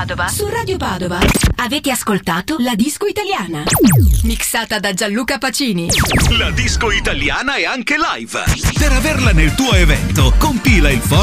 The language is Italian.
Padova. Su Radio Padova avete ascoltato La Disco Italiana, mixata da Gianluca Pacini. La Disco Italiana è anche live. Per averla nel tuo evento, compila il